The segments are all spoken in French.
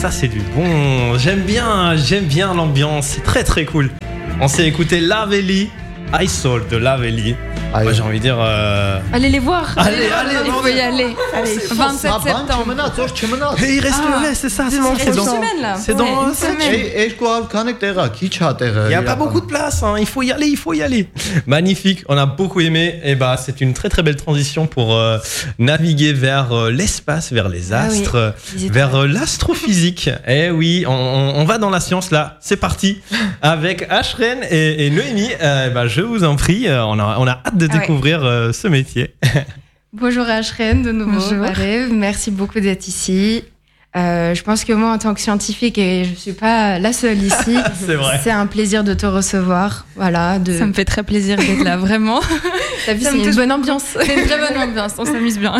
Ça c'est du bon, j'aime bien l'ambiance, c'est très très cool. On s'est écouté Lavelli, I Soul de Lavelli. Moi j'ai envie de dire... Allez les voir. Allez, il faut y aller. Allez, 27 septembre. Et il reste c'est ça, c'est dans une semaine là. C'est dans une semaine. Il n'y a pas beaucoup de place, hein. Il faut y aller. Magnifique, on a beaucoup aimé. Et c'est une très très belle transition pour naviguer vers l'espace, vers les astres, vers l'astrophysique. Et oui, on va dans la science là. C'est parti avec Ashreen et Noémie. Je vous en prie, on a hâte de découvrir ce métier. Bonjour Ashreen, de nouveau. Bonjour. Merci beaucoup d'être ici. Je pense que moi, en tant que scientifique, et je suis pas la seule ici, c'est un plaisir de te recevoir. Voilà, Ça me fait très plaisir d'être là, vraiment. T'as vu, c'est une bonne ambiance. C'est une très bonne ambiance, on s'amuse bien.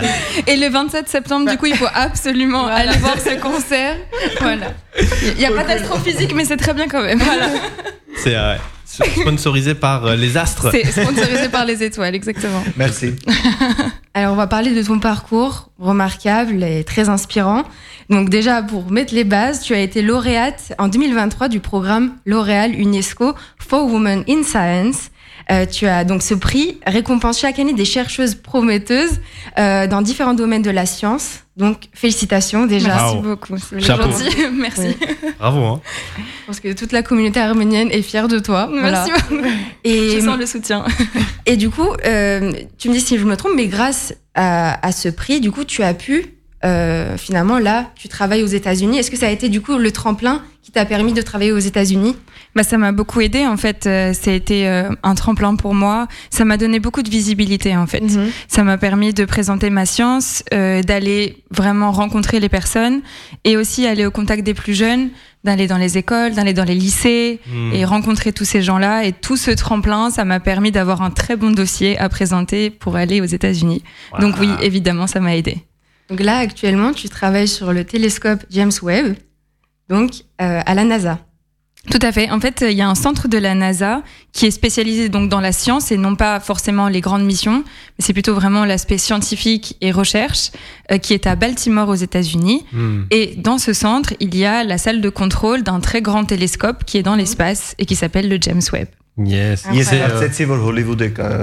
Et le 27 septembre, du coup, il faut absolument aller voir ce concert. Voilà. Il n'y a pas d'astrophysique, mais c'est très bien quand même. Voilà. C'est sponsorisé par les astres. C'est sponsorisé par les étoiles, exactement. Merci. Alors, on va parler de ton parcours remarquable et très inspirant. Donc déjà, pour mettre les bases, tu as été lauréate en 2023 du programme L'Oréal UNESCO for Women in Science. Tu as donc ce prix récompense chaque année des chercheuses prometteuses dans différents domaines de la science. Donc, félicitations déjà. Merci beaucoup. C'est gentil. Merci. Oui. Bravo. Hein. Je pense que toute la communauté arménienne est fière de toi. Merci beaucoup. Et je sens le soutien. Et du coup, tu me dis si je me trompe, mais grâce à ce prix, du coup, tu as pu, finalement, là, tu travailles aux États-Unis. Est-ce que ça a été, du coup, le tremplin qui t'a permis de travailler aux États-Unis ? Ça m'a beaucoup aidé en fait. Ça a été un tremplin pour moi. Ça m'a donné beaucoup de visibilité en fait. Mm-hmm. Ça m'a permis de présenter ma science, d'aller vraiment rencontrer les personnes et aussi aller au contact des plus jeunes, d'aller dans les écoles, d'aller dans les lycées et rencontrer tous ces gens-là. Et tout ce tremplin, ça m'a permis d'avoir un très bon dossier à présenter pour aller aux États-Unis. Wow. Donc oui, évidemment, ça m'a aidé. Donc là, actuellement, tu travailles sur le télescope James Webb, donc à la NASA. Tout à fait. En fait, il y a un centre de la NASA qui est spécialisé donc dans la science et non pas forcément les grandes missions, mais c'est plutôt vraiment l'aspect scientifique et recherche qui est à Baltimore aux États-Unis. Et dans ce centre, il y a la salle de contrôle d'un très grand télescope qui est dans l'espace et qui s'appelle le James Webb. Yes. Hollywood.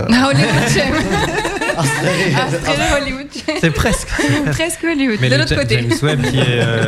Hollywood. C'est presque Hollywood. Mais de l'autre côté. James Webb qui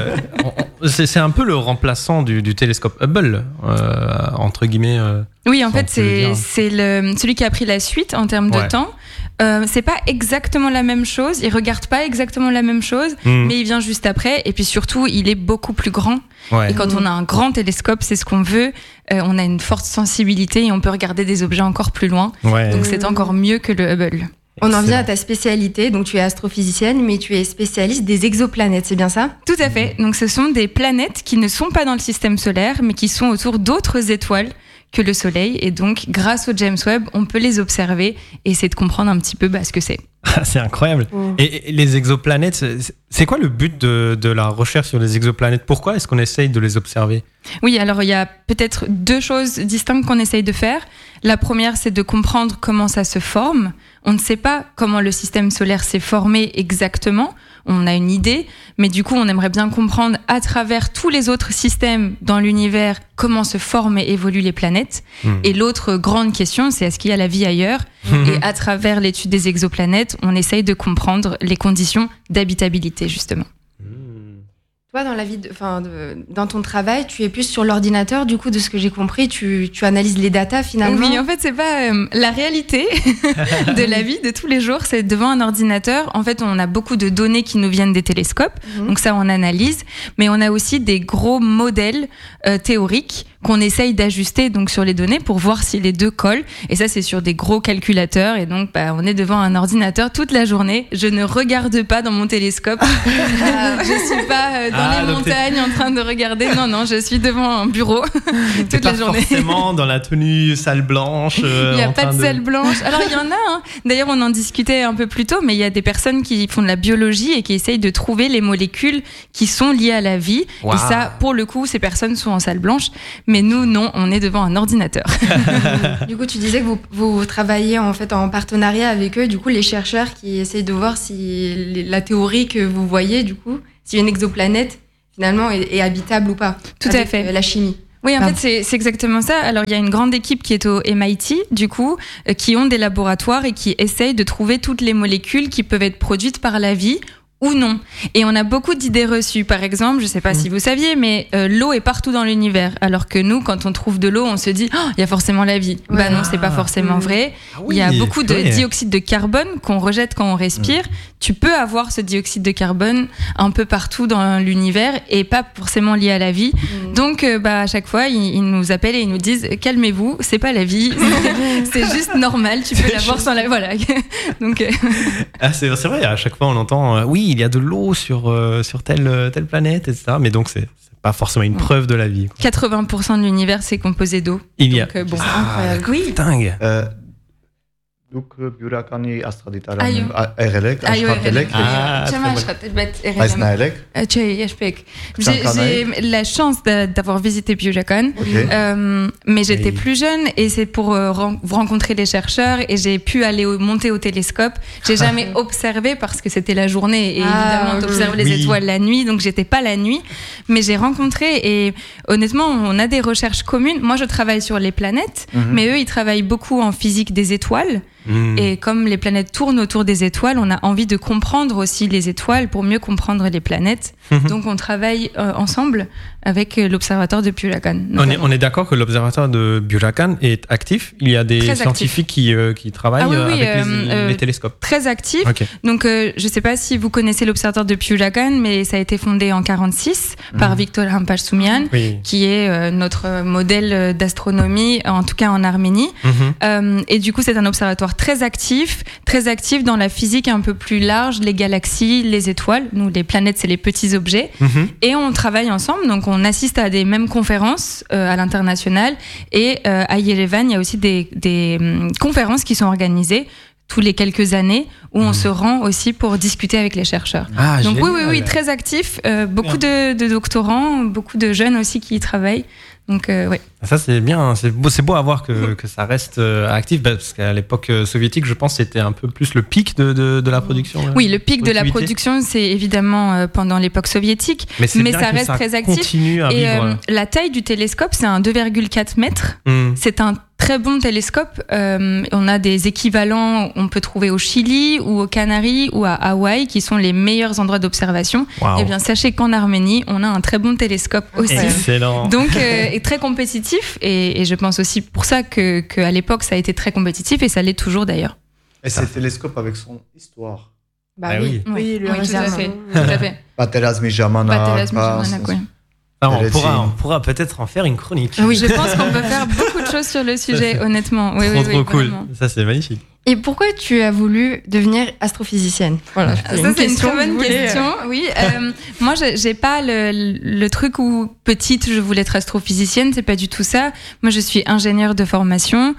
est, c'est un peu le remplaçant du télescope Hubble, entre guillemets. Oui, en fait, c'est celui qui a pris la suite en termes de temps. C'est pas exactement la même chose. Il regarde pas exactement la même chose, mais il vient juste après. Et puis surtout, il est beaucoup plus grand. Ouais. Et quand on a un grand télescope, c'est ce qu'on veut. On a une forte sensibilité et on peut regarder des objets encore plus loin. Ouais. Donc c'est encore mieux que le Hubble. On en vient à ta spécialité, donc tu es astrophysicienne, mais tu es spécialiste des exoplanètes, c'est bien ça ? Tout à fait. Donc ce sont des planètes qui ne sont pas dans le système solaire, mais qui sont autour d'autres étoiles que le Soleil. Et donc, grâce au James Webb, on peut les observer et essayer de comprendre un petit peu ce que c'est. C'est incroyable. Et les exoplanètes, c'est quoi le but de la recherche sur les exoplanètes ? Pourquoi est-ce qu'on essaye de les observer ? Oui, alors il y a peut-être deux choses distinctes qu'on essaye de faire. La première, c'est de comprendre comment ça se forme. On ne sait pas comment le système solaire s'est formé exactement. On a une idée, mais du coup, on aimerait bien comprendre à travers tous les autres systèmes dans l'univers comment se forment et évoluent les planètes. Et l'autre grande question, c'est est-ce qu'il y a la vie ailleurs ? Et à travers l'étude des exoplanètes, on essaye de comprendre les conditions d'habitabilité, justement. Toi, dans la vie, dans ton travail, tu es plus sur l'ordinateur. Du coup, de ce que j'ai compris, tu analyses les datas finalement. Oui, en fait, c'est pas la réalité de la vie de tous les jours. C'est devant un ordinateur. En fait, on a beaucoup de données qui nous viennent des télescopes. Donc ça, on analyse. Mais on a aussi des gros modèles théoriques qu'on essaye d'ajuster donc sur les données pour voir si les deux collent. Et ça, c'est sur des gros calculateurs. Et donc, on est devant un ordinateur toute la journée. Je ne regarde pas dans mon télescope. Je suis pas dans les montagnes en train de regarder. Non, je suis devant un bureau toute la journée. Forcément dans la tenue salle blanche. Il n'y a pas de salle blanche. Alors, il y en a. Hein. D'ailleurs, on en discutait un peu plus tôt, mais il y a des personnes qui font de la biologie et qui essayent de trouver les molécules qui sont liées à la vie. Wow. Et ça, pour le coup, ces personnes sont en salle blanche. Mais nous, non, on est devant un ordinateur. Du coup, tu disais que vous travaillez en fait en partenariat avec eux, du coup, les chercheurs qui essayent de voir si la théorie que vous voyez, du coup, si une exoplanète, finalement est habitable ou pas. Tout à fait. La chimie. Oui, en fait, c'est exactement ça. Alors, il y a une grande équipe qui est au MIT, du coup, qui ont des laboratoires et qui essayent de trouver toutes les molécules qui peuvent être produites par la vie ou non. Et on a beaucoup d'idées reçues. Par exemple, je ne sais pas si vous saviez, mais l'eau est partout dans l'univers. Alors que nous, quand on trouve de l'eau, on se dit il y a forcément la vie. Ouais. Bah non, c'est pas forcément vrai. Il y a beaucoup de dioxyde de carbone qu'on rejette quand on respire. Tu peux avoir ce dioxyde de carbone un peu partout dans l'univers et pas forcément lié à la vie. Donc, à chaque fois, ils nous appellent et ils nous disent calmez-vous, c'est pas la vie, c'est juste normal. Tu peux l'avoir sans la. Voilà. Donc. C'est vrai. À chaque fois, on entend oui. Il y a de l'eau sur telle planète, etc. Mais donc, c'est pas forcément une preuve de la vie. 80% de l'univers, c'est composé d'eau. Il y a. Donc, bon. Oui. Dingue. Դուք բյուրականի աստղադիտարանում եղել եք, աշխատել եք։ Այս նայել եք։ J'ai la chance d'avoir visité Biorakon, mais j'étais plus jeune et c'est pour rencontrer les chercheurs et j'ai pu aller monter au télescope. J'ai jamais observé parce que c'était la journée et évidemment t'observes les étoiles la nuit, donc j'étais pas la nuit, mais j'ai rencontré et honnêtement on a des recherches communes. Moi je travaille sur les planètes, mais eux ils travaillent beaucoup en physique des étoiles. Et comme les planètes tournent autour des étoiles, on a envie de comprendre aussi les étoiles pour mieux comprendre les planètes. Donc on travaille ensemble avec l'observatoire de Biorakon. On est d'accord que l'observatoire de Biorakon est actif. Il y a des scientifiques qui travaillent avec les télescopes. Très actif. Okay. Donc je ne sais pas si vous connaissez l'observatoire de Biorakon, mais ça a été fondé en 1946 par Victor Hampashoumian, qui est notre modèle d'astronomie, en tout cas en Arménie. Et du coup, c'est un observatoire très actif dans la physique un peu plus large, les galaxies, les étoiles. Nous, les planètes, c'est les petits objets. Et on travaille ensemble, donc on assiste à des mêmes conférences à l'international. Et à Yerevan, il y a aussi des conférences qui sont organisées tous les quelques années où on se rend aussi pour discuter avec les chercheurs. Donc oui, très actif. Beaucoup de doctorants, beaucoup de jeunes aussi qui y travaillent. Donc, ouais. Ça, c'est bien. C'est beau à voir que ça reste actif, parce qu'à l'époque soviétique, je pense, c'était un peu plus le pic de la production. Oui, le pic de la production, c'est évidemment pendant l'époque soviétique, mais ça reste très actif. Continue à vivre. La taille du télescope, c'est un 2,4 mètres. C'est un très bon télescope. On a des équivalents, on peut trouver au Chili ou aux Canaries ou à Hawaï, qui sont les meilleurs endroits d'observation. Et bien, sachez qu'en Arménie, on a un très bon télescope aussi. Excellent. Donc, est très compétitif. Et je pense aussi pour ça qu'à l'époque, ça a été très compétitif et ça l'est toujours d'ailleurs. Et c'est le télescope avec son histoire. Oui, tout à fait. Պատերազմի ժամանակ, oui. On pourra peut-être en faire une chronique. Oui, je pense qu'on peut faire beaucoup de choses sur le sujet, honnêtement. Trop cool. Ça, c'est magnifique. Et pourquoi tu as voulu devenir astrophysicienne ? Voilà, ça, c'est une très bonne question. Oui, moi, j'ai pas le truc où petite, je voulais être astrophysicienne. C'est pas du tout ça. Moi, je suis ingénieure de formation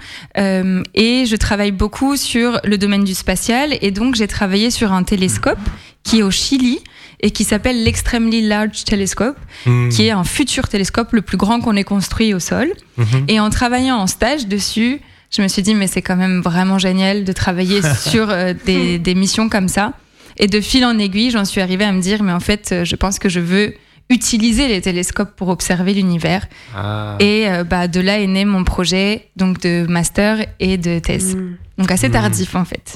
et je travaille beaucoup sur le domaine du spatial. Et donc, j'ai travaillé sur un télescope qui est au Chili et qui s'appelle l'Extremely Large Telescope, qui est un futur télescope le plus grand qu'on ait construit au sol. Et en travaillant en stage dessus, je me suis dit, mais c'est quand même vraiment génial de travailler sur des missions comme ça. Et de fil en aiguille, j'en suis arrivée à me dire, mais en fait, je pense que je veux utiliser les télescopes pour observer l'univers. Et de là est né mon projet donc de master et de thèse. Donc assez tardif, en fait.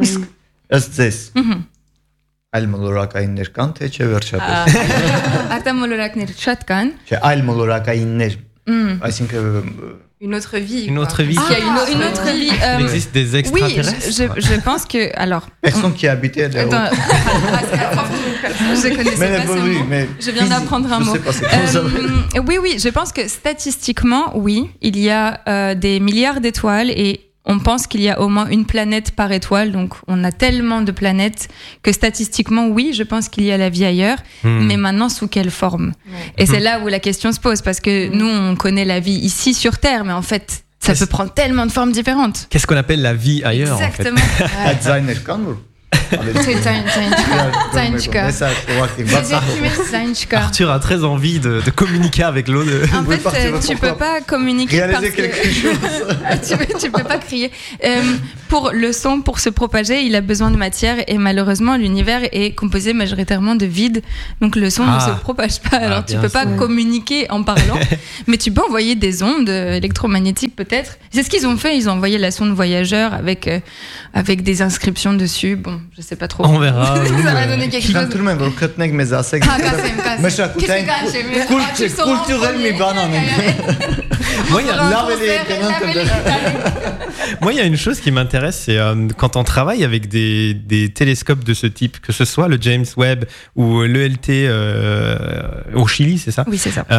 Այլ մոլորակայիններ կան, թե չէ վերջապես։ Արտա մոլորակներ շատ կան։ Չէ, այլ մոլորակայիններ։ Այսինքն une autre vie. Une autre vie. Il y a une autre vie. Il existe des extraterrestres. Oui, je pense que alors. Personne qui habitait là-haut. Je connaissais pas ce mot. Mais je viens d'apprendre un mot. Oui, je pense que statistiquement, oui, il y a des milliards d'étoiles et on pense qu'il y a au moins une planète par étoile, donc on a tellement de planètes que statistiquement, oui, je pense qu'il y a la vie ailleurs, mais maintenant sous quelle forme ? Et c'est là où la question se pose, parce que nous, on connaît la vie ici sur Terre, mais en fait, ça peut prendre tellement de formes différentes. Qu'est-ce qu'on appelle la vie ailleurs ? Exactement. Designer Arthur a très envie de communiquer avec l'autre. En fait, tu peux pas communiquer réaliser quelque chose. tu peux pas crier. Pour le son, pour se propager, il a besoin de matière et malheureusement, l'univers est composé majoritairement de vide. Donc le son ne se propage pas. Alors tu peux pas communiquer en parlant, mais tu peux envoyer des ondes électromagnétiques peut-être. C'est ce qu'ils ont fait. Ils ont envoyé la sonde voyageur avec des inscriptions dessus. Bon, je sais pas trop. On verra. Ça va donner quelque chose. Tudom, hogy kötnek meg a szeg. Culturel mi banan. Moi, il y a une chose qui m'intéresse, c'est quand on travaille avec des télescopes de ce type, que ce soit le James Webb ou l'ELT au Chili, c'est ça ? Oui, c'est ça.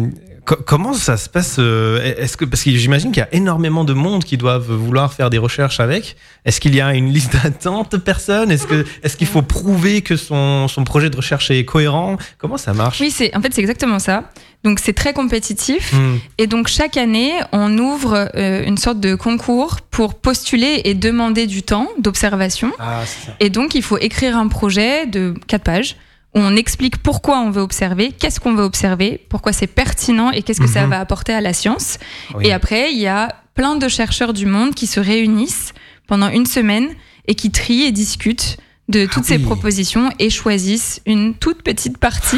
Comment ça se passe parce que j'imagine qu'il y a énormément de monde qui doivent vouloir faire des recherches avec. Est-ce qu'il y a une liste d'attente de personnes ? Est-ce qu'il faut prouver que son projet de recherche est cohérent ? Comment ça marche ? Oui, c'est exactement ça. Donc c'est très compétitif et donc chaque année on ouvre une sorte de concours pour postuler et demander du temps d'observation. Ah, c'est ça. Et donc il faut écrire un projet de 4 pages. On explique pourquoi on veut observer, qu'est-ce qu'on veut observer, pourquoi c'est pertinent et qu'est-ce que ça va apporter à la science. Oui. Et après, il y a plein de chercheurs du monde qui se réunissent pendant une semaine et qui trient et discutent de toutes ces propositions et choisissent une toute petite partie.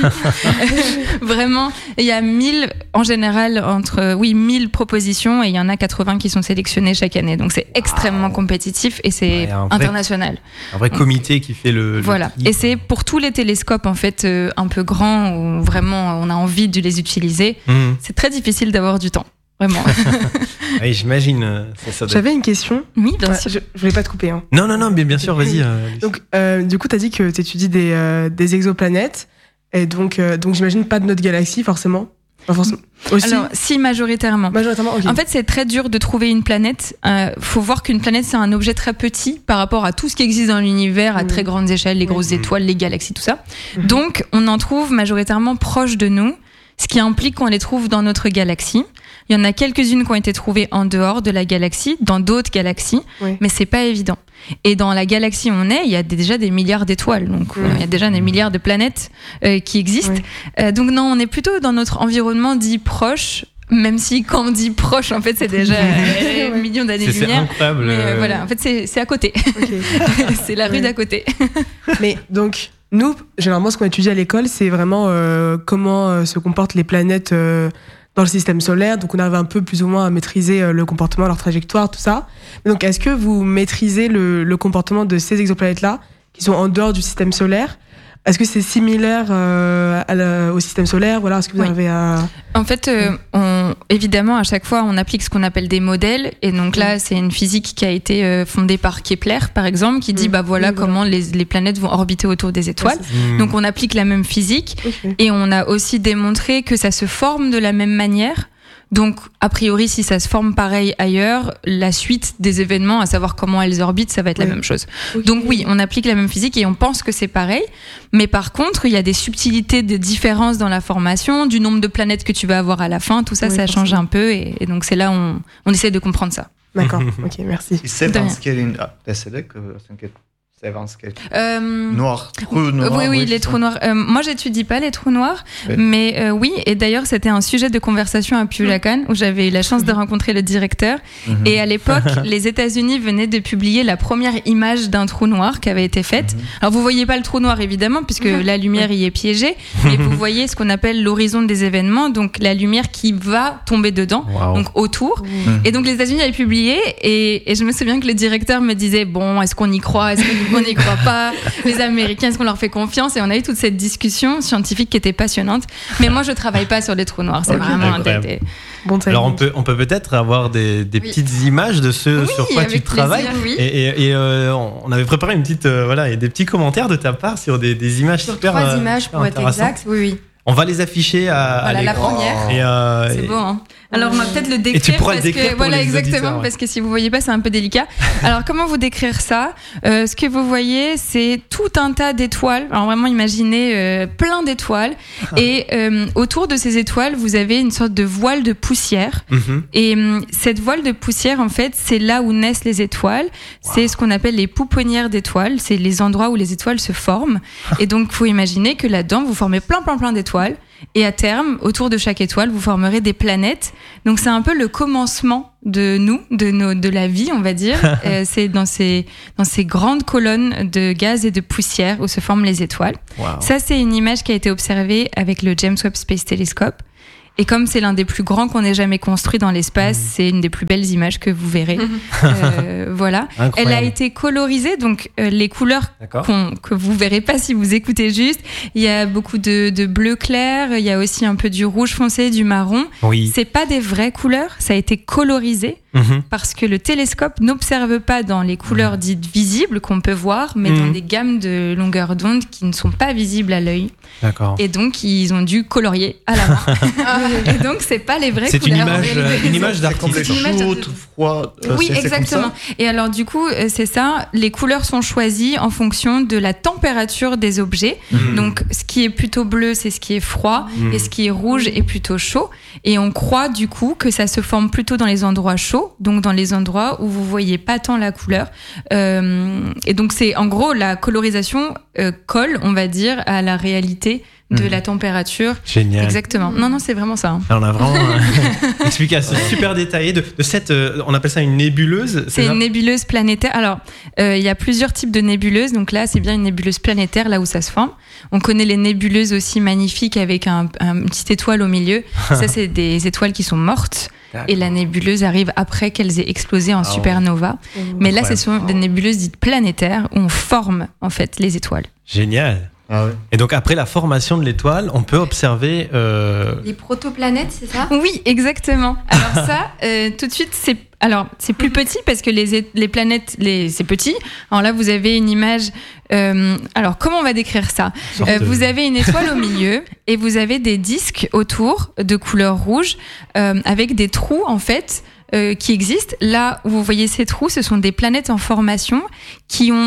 Vraiment, il y a 1000, en général, 1000 propositions et il y en a 80 qui sont sélectionnées chaque année. Donc c'est extrêmement compétitif et c'est international. Un vrai comité qui fait le voilà. Et c'est pour tous les télescopes en fait un peu grands où vraiment on a envie de les utiliser. C'est très difficile d'avoir du temps. Vraiment. Oui, j'imagine. J'avais une question. Oui, bien sûr. Je voulais pas te couper. Hein. Non, bien sûr, vas-y. Donc, du coup, tu as dit que tu étudies des exoplanètes. Et donc j'imagine pas de notre galaxie, forcément. Pas forcément. Aussi. Alors, si, majoritairement. Okay. En fait, c'est très dur de trouver une planète. Faut voir qu'une planète, c'est un objet très petit par rapport à tout ce qui existe dans l'univers à très grande échelle, les grosses étoiles, les galaxies, tout ça. Donc, on en trouve majoritairement proches de nous, ce qui implique qu'on les trouve dans notre galaxie. Il y en a quelques-unes qui ont été trouvées en dehors de la galaxie, dans d'autres galaxies, mais c'est pas évident. Et dans la galaxie où on est, il y a déjà des milliards d'étoiles, donc il y a déjà des milliards de planètes qui existent. Donc non, on est plutôt dans notre environnement dit proche, même si quand on dit proche, en fait, c'est déjà millions d'années-lumière. C'est incroyable. Mais voilà, en fait, c'est à côté. Okay. C'est la rue d'à côté. Mais donc, nous, généralement, ce qu'on étudie à l'école, c'est vraiment comment se comportent les planètes dans le système solaire. Donc, on arrive un peu plus ou moins à maîtriser le comportement, leur trajectoire, tout ça. Donc, est-ce que vous maîtrisez le comportement de ces exoplanètes-là, qui sont en dehors du système solaire ? Est-ce que c'est similaire au système solaire ? Voilà, est-ce que vous arrivez à... En fait, évidemment, à chaque fois, on applique ce qu'on appelle des modèles. Et donc là, c'est une physique qui a été fondée par Kepler, par exemple, qui dit comment les planètes vont orbiter autour des étoiles. Donc on applique la même physique. Et on a aussi démontré que ça se forme de la même manière. Donc, a priori, si ça se forme pareil ailleurs, la suite des événements, à savoir comment elles orbitent, ça va être la même chose. Donc oui, on applique la même physique et on pense que c'est pareil. Mais par contre, il y a des subtilités, des différences dans la formation, du nombre de planètes que tu vas avoir à la fin, tout ça, ça change un peu. Et donc, c'est là où on essaie de comprendre ça. D'accord, ok, merci. Noir, trou noir. Oui, les trous noirs. Moi, j'étudie pas les trous noirs, mais oui. Et d'ailleurs, c'était un sujet de conversation à Pulacan où j'avais eu la chance de rencontrer le directeur. Et à l'époque, les États-Unis venaient de publier la première image d'un trou noir qui avait été faite. Alors, vous voyez pas le trou noir évidemment, puisque la lumière y est piégée, mais vous voyez ce qu'on appelle l'horizon des événements, donc la lumière qui va tomber dedans, donc autour. Et donc, les États-Unis avaient publié, et je me souviens que le directeur me disait bon, est-ce qu'on y croit, est-ce qu'on n'y croit pas, les Américains, est-ce qu'on leur fait confiance? Et on a eu toute cette discussion scientifique qui était passionnante. Mais moi, je travaille pas sur les trous noirs. C'est vraiment bon. Alors, on peut peut-être avoir des petites images de ce sur quoi tu travailles. Et on avait préparé une petite, et des petits commentaires de ta part sur des images sur super. 3 images pour être exact. Oui. On va les afficher à Voilà, la l'écran. première. C'est beau, hein. Alors, on va peut-être le décrire. Et tu pourras parce le décrire que, pour voilà, les exactement, auditeurs, ouais. parce que si vous voyez pas, c'est un peu délicat. Alors, comment vous décrire ça? Ce que vous voyez, c'est tout un tas d'étoiles. Alors, vraiment, imaginez plein d'étoiles. Et autour de ces étoiles, vous avez une sorte de voile de poussière. Et cette voile de poussière, en fait, c'est là où naissent les étoiles. C'est ce qu'on appelle les pouponnières d'étoiles. C'est les endroits où les étoiles se forment. Et donc, faut imaginer que là-dedans, vous formez plein d'étoiles. Et à terme, autour de chaque étoile, vous formerez des planètes. Donc c'est un peu le commencement de nous, de la vie, on va dire. C'est dans ces grandes colonnes de gaz et de poussière où se forment les étoiles. Wow. Ça, c'est une image qui a été observée avec le James Webb Space Telescope. Et comme c'est l'un des plus grands qu'on ait jamais construit dans l'espace, c'est une des plus belles images que vous verrez. Voilà. Incroyable. Elle a été colorisée, donc les couleurs que vous verrez pas si vous écoutez juste. Il y a beaucoup de bleu clair, il y a aussi un peu du rouge foncé, du marron. Oui. C'est pas des vraies couleurs, ça a été colorisé. Parce que le télescope n'observe pas dans les couleurs dites visibles qu'on peut voir, mais dans des gammes de longueur d'onde qui ne sont pas visibles à l'œil. D'accord. Et donc, ils ont dû colorier à la main. Et donc, c'est pas les vraies C'est couleurs. une image d'artiste. Chaud, froid. Oui, c'est exactement. comme ça. Et alors, du coup, c'est ça. Les couleurs sont choisies en fonction de la température des objets. Donc, ce qui est plutôt bleu, c'est ce qui est froid. Et ce qui est rouge est plutôt chaud. Et on croit, du coup, que ça se forme plutôt dans les endroits chauds. Donc dans les endroits où vous voyez pas tant la couleur. Et donc c'est en gros la colorisation colle, on va dire, à la réalité de la température. Génial. Exactement. Non, c'est vraiment ça. On a vraiment une explication super détaillée de cette, on appelle ça une nébuleuse. C'est une nébuleuse planétaire. Alors, il y a plusieurs types de nébuleuses. Donc là, c'est bien une nébuleuse planétaire, là où ça se forme. On connaît les nébuleuses aussi magnifiques avec une petite étoile au milieu. Ça, c'est des étoiles qui sont mortes. Et la nébuleuse arrive après qu'elles aient explosé en supernova. Mais là, ce sont des nébuleuses dites planétaires où on forme en fait les étoiles. Génial. Ah ouais. Et donc après la formation de l'étoile, on peut observer les protoplanètes, c'est ça? Oui, exactement. Alors ça, tout de suite, c'est plus petit parce que les planètes, c'est petit. Alors là, vous avez une image. Alors comment on va décrire ça? Vous avez une étoile au milieu et vous avez des disques autour de couleur rouge avec des trous en fait qui existent. Là où vous voyez ces trous, ce sont des planètes en formation qui ont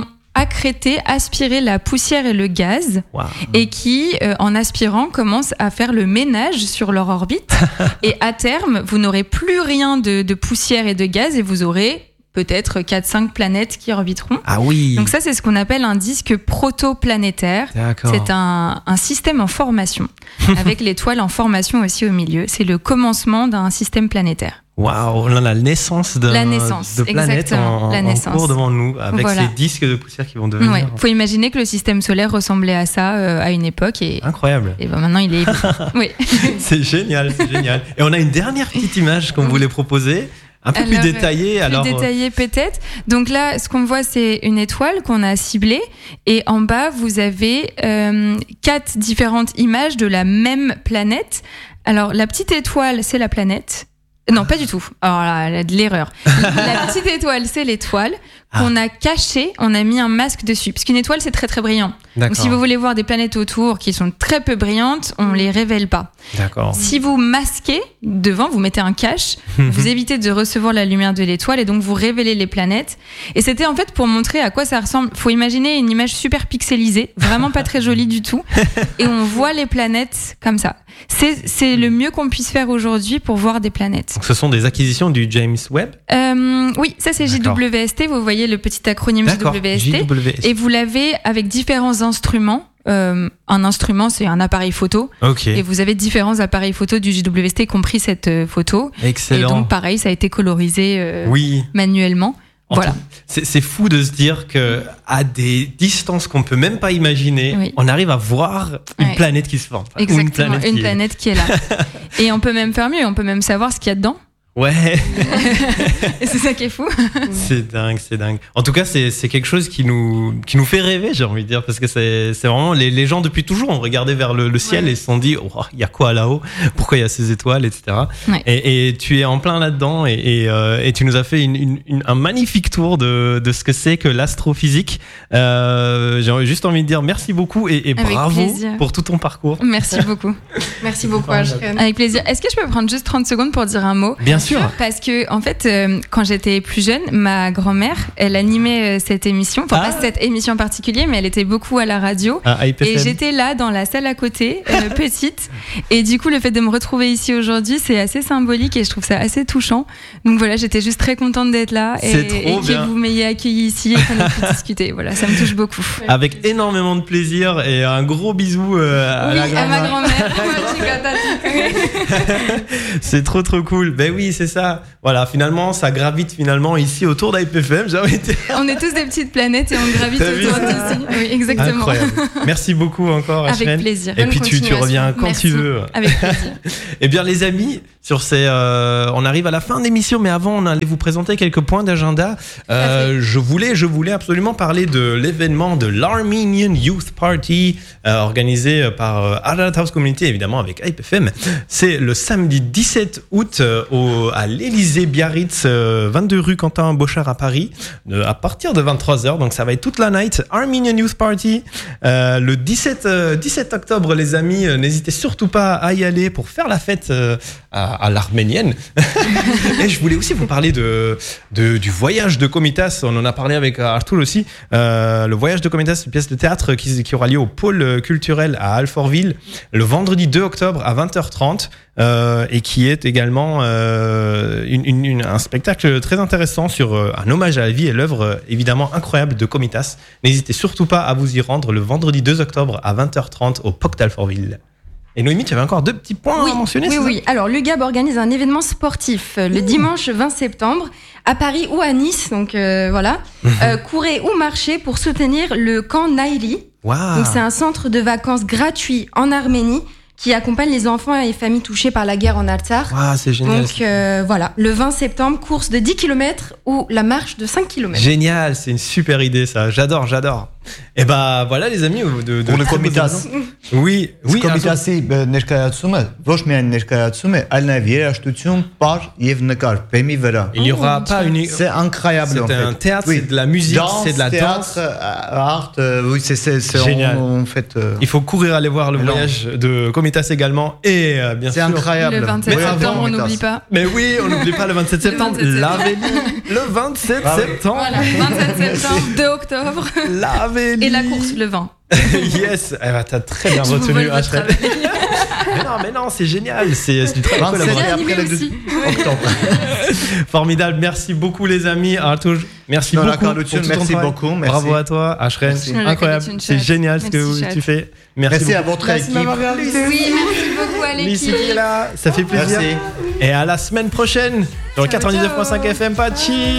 aspiré la poussière et le gaz. Wow. Et qui, en aspirant, commencent à faire le ménage sur leur orbite. Et à terme, vous n'aurez plus rien de poussière et de gaz et vous aurez peut-être 4-5 planètes qui orbiteront. Ah oui. Donc ça, c'est ce qu'on appelle un disque protoplanétaire. D'accord. C'est un système en formation, avec l'étoile en formation aussi au milieu. C'est le commencement d'un système planétaire. Waouh, on a la naissance de planètes en cours devant nous, avec ces disques de poussière qui vont devenir. Ouais, faut imaginer que le système solaire ressemblait à ça à une époque. Incroyable. Et ben maintenant, il est. Oui. C'est génial, c'est génial. Et on a une dernière petite image qu'on voulait proposer. Un peu plus détaillée. Plus détaillée peut-être. Donc là, ce qu'on voit, c'est une étoile qu'on a ciblée. Et en bas, vous avez 4 différentes images de la même planète. Alors, la petite étoile, c'est la planète. Non, pas du tout. Alors là, de l'erreur. La petite étoile, c'est l'étoile qu'on a cachée, on a mis un masque dessus. Parce qu'une étoile, c'est très très brillant. D'accord. Donc si vous voulez voir des planètes autour qui sont très peu brillantes, on les révèle pas. D'accord. Si vous masquez devant, vous mettez un cache, vous évitez de recevoir la lumière de l'étoile et donc vous révélez les planètes. Et c'était en fait pour montrer à quoi ça ressemble. Faut imaginer une image super pixelisée, vraiment pas très jolie du tout. Et on voit les planètes comme ça. C'est le mieux qu'on puisse faire aujourd'hui pour voir des planètes. Donc ce sont des acquisitions du James Webb. Oui, ça c'est D'accord. JWST. Vous voyez le petit acronyme JWST. Et vous l'avez avec différents instruments. Un instrument, c'est un appareil photo. Ok. Et vous avez différents appareils photo du JWST, y compris cette photo. Excellent. Et donc pareil, ça a été colorisé Oui. manuellement. Voilà. C'est fou de se dire que à des distances qu'on peut même pas imaginer, on arrive à voir une planète qui se forme. Exactement, une planète qui est là. Et on peut même faire mieux, on peut même savoir ce qu'il y a dedans. Ouais. Et c'est ça qui est fou. C'est dingue. En tout cas, c'est quelque chose qui nous fait rêver, j'ai envie de dire, parce que c'est vraiment les gens depuis toujours ont regardé vers le ciel et se sont dit, oh, il y a quoi là-haut? Pourquoi il y a ces étoiles, etc. Ouais. Et tu es en plein là-dedans et tu nous as fait un magnifique tour de ce que c'est que l'astrophysique. J'ai juste envie de dire merci beaucoup et bravo pour tout ton parcours. Merci beaucoup. Merci beaucoup, Ashren. Avec plaisir. Est-ce que je peux prendre juste 30 secondes pour dire un mot? Bien sûr. Parce que, en fait, quand j'étais plus jeune, ma grand-mère, elle animait cette émission. Enfin, pas cette émission en particulier, mais elle était beaucoup à la radio. Et j'étais là, dans la salle à côté, petite. Et du coup, le fait de me retrouver ici aujourd'hui, c'est assez symbolique et je trouve ça assez touchant. Donc voilà, j'étais juste très contente d'être là et que vous m'ayez accueilli ici et qu'on ait pu discuter. Voilà, ça me touche beaucoup. Avec énormément de plaisir et un gros bisou à ma grand-mère. C'est trop cool. Ben oui, c'est ça. Voilà, finalement, ça gravite ici autour d'IPFM. On est tous des petites planètes et on gravite autour d'ici. Oui, exactement. Incroyable. Merci beaucoup encore, Ashren. Avec plaisir. Et puis tu reviens quand tu veux. Avec plaisir. Eh bien, les amis, sur on arrive à la fin de l'émission, mais avant, on allait vous présenter quelques points d'agenda. Je voulais absolument parler de l'événement de l'Armenian Youth Party organisé par Ararat House Community, évidemment avec IPFM. C'est le samedi 17 août à l'Élysée-Biarritz, 22 rue Quentin Bochard à Paris, à partir de 23h. Donc ça va être toute la night. Armenian Youth Party. Le 17 octobre, les amis, n'hésitez surtout pas à y aller pour faire la fête à l'arménienne. Et je voulais aussi vous parler du voyage de Komitas. On en a parlé avec Arthur aussi. Le voyage de Komitas, c'est une pièce de théâtre qui aura lieu au pôle culturel à Alfortville le vendredi 2 octobre à 20h30 et qui est également un spectacle très intéressant sur un hommage à la vie et l'œuvre évidemment incroyable de Komitas. N'hésitez surtout pas à vous y rendre le vendredi 2 octobre à 20h30 au POC d'Alfortville. Et Noémie, tu avais encore 2 petits points à mentionner. Oui. Alors, l'UGAB organise un événement sportif le dimanche 20 septembre à Paris ou à Nice. Donc, voilà. Courez ou marchez pour soutenir le camp Naili. Wow. Donc, c'est un centre de vacances gratuit en Arménie qui accompagne les enfants et familles touchées par la guerre en Artsakh. Wow, c'est génial. Donc, voilà. Le 20 septembre, course de 10 km ou la marche de 5 km. Génial, c'est une super idée, ça. J'adore. Et bah voilà les amis pour le Komitas. Oui, Komitasi ներկայացումը ոչ միայն ներկայացում է, այլ նաև երաժշտություն, պար եւ նկար բեմի վրա. Il y aura pas une C'est incroyable en fait. C'est un théâtre, c'est de la musique, c'est de la danse, art, oui, c'est génial. En fait il faut courir aller voir le voyage de Komitas également et bien c'est sûr. C'est incroyable. Le 27 septembre, on n'oublie pas. Mais oui, on n'oublie pas le 27 septembre. Le 27 septembre. Voilà, 27 septembre, 2 octobre. Et la course le 20. Yes, t'as très bien retenu, Ashren. Mais non, c'est génial, c'est du travail collaboratif. Après le 2 octobre. Formidable, merci beaucoup les amis. Arthur, merci beaucoup. Merci beaucoup. Bravo à toi, Ashren. Incroyable, c'est génial ce que tu fais. Merci à votre équipe. Oui, merci beaucoup à l'équipe. Lucie qui est là, ça fait plaisir. Merci. Et à la semaine prochaine sur le 99.5 FM. Pachi.